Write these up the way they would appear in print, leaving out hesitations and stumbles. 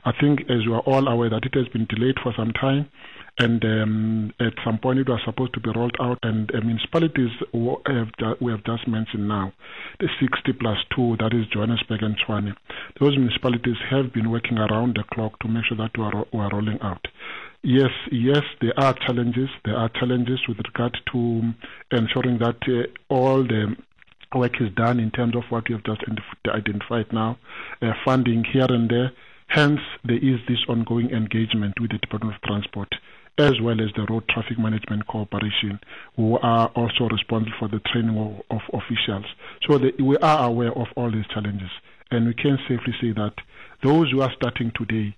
I think, as you are all aware, that it has been delayed for some time. And at some point it was supposed to be rolled out, and municipalities we have just mentioned now, the 60 plus 2, that is Johannesburg and Tshwane. Those municipalities have been working around the clock to make sure that we are rolling out. Yes, there are challenges. There are challenges with regard to ensuring that all the work is done in terms of what we have just identified now, funding here and there. Hence, there is this ongoing engagement with the Department of Transport, as well as the Road Traffic Management Corporation, who are also responsible for the training of officials. So we are aware of all these challenges, and we can safely say that those who are starting today,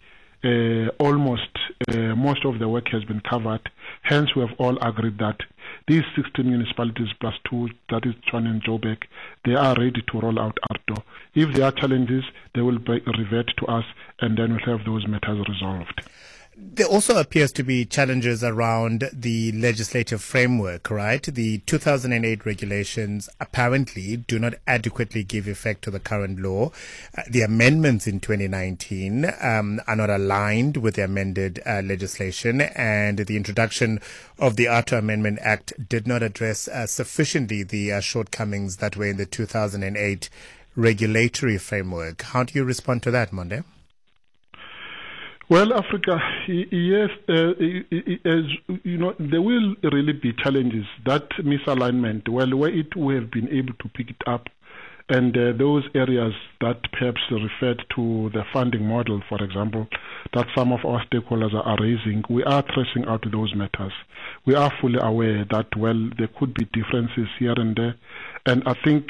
most of the work has been covered. Hence, we have all agreed that these 16 municipalities plus 2, that is Tshwane and Joburg, they are ready to roll out ARTO. If there are challenges, they will revert to us, and then we'll have those matters resolved. There also appears to be challenges around the legislative framework, right? The 2008 regulations apparently do not adequately give effect to the current law. The amendments in 2019 are not aligned with the amended legislation, and the introduction of the ARTO Amendment Act did not address sufficiently the shortcomings that were in the 2008 regulatory framework. How do you respond to that, Monde? Well, Africa, yes, as you know, there will really be challenges. That misalignment, well, where we have been able to pick it up, and those areas that perhaps referred to the funding model, for example, that some of our stakeholders are raising, we are tracing out those matters. We are fully aware that, well, there could be differences here and there. And I think,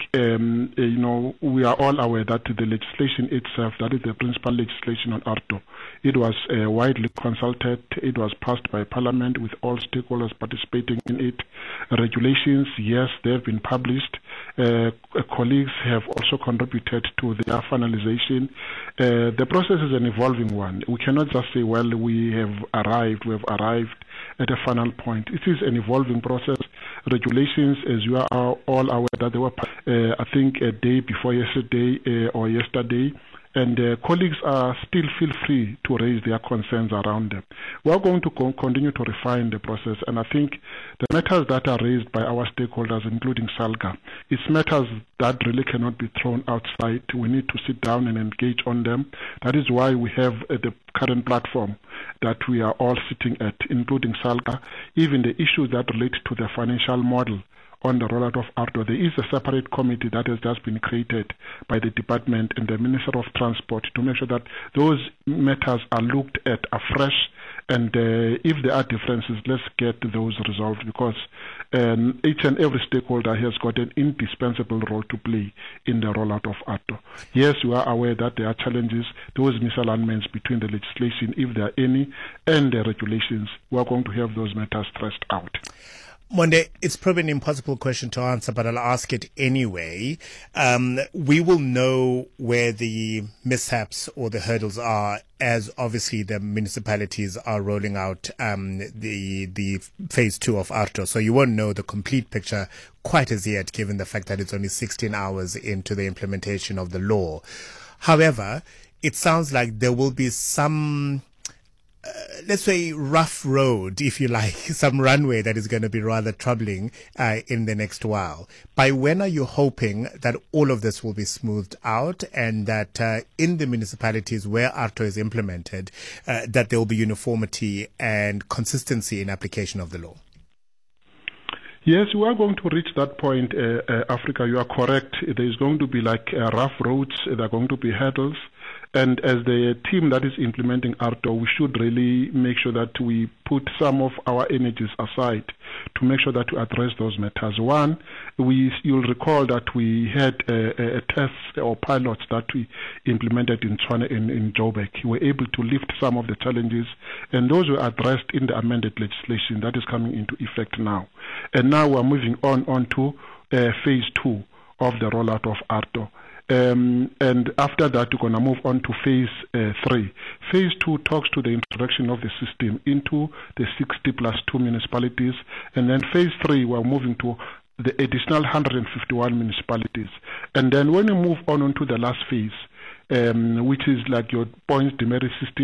we are all aware that the legislation itself, that is the principal legislation on ARTO, it was widely consulted. It was passed by Parliament with all stakeholders participating in it. Regulations, yes, they have been published. Colleagues have also contributed to their finalization. The process is an evolving one. We cannot just say, well, we have arrived at a final point. It is an evolving process. Regulations, as you are all aware, that they were, I think, a day before yesterday or yesterday, and colleagues are still feel free to raise their concerns around them. We are going to continue to refine the process, and I think the matters that are raised by our stakeholders, including SALGA, it's matters that really cannot be thrown outside. We need to sit down and engage on them. That is why we have the current platform that we are all sitting at, including SALGA, even the issues that relate to the financial model on the rollout of ARTO. There is a separate committee that has just been created by the department and the Minister of Transport to make sure that those matters are looked at afresh, and if there are differences, let's get those resolved, because each and every stakeholder has got an indispensable role to play in the rollout of ARTO. Yes, we are aware that there are challenges, those misalignments between the legislation, if there are any, and the regulations. We are going to have those matters thrashed out. Monde, it's probably an impossible question to answer, but I'll ask it anyway. We will know where the mishaps or the hurdles are as obviously the municipalities are rolling out the phase 2 of ARTO. So you won't know the complete picture quite as yet, given the fact that it's only 16 hours into the implementation of the law. However, it sounds like there will be some let's say rough road, if you like, some runway that is going to be rather troubling in the next while. By when are you hoping that all of this will be smoothed out, and that in the municipalities where ARTO is implemented, that there will be uniformity and consistency in application of the law? Yes, we are going to reach that point, Africa. You are correct. There is going to be rough roads. There are going to be hurdles. And as the team that is implementing ARTO, we should really make sure that we put some of our energies aside to make sure that we address those matters. One, you'll recall that we had a test or pilots that we implemented in Tshwane in Joburg. We were able to lift some of the challenges, and those were addressed in the amended legislation that is coming into effect now. And now we're moving on to phase 2 of the rollout of ARTO. And after that, we're going to move on to phase 3. Phase 2 talks to the introduction of the system into the 60 plus 2 municipalities. And then phase 3, we're moving to the additional 151 municipalities. And then when you move on to the last phase, which is like your points demerit system,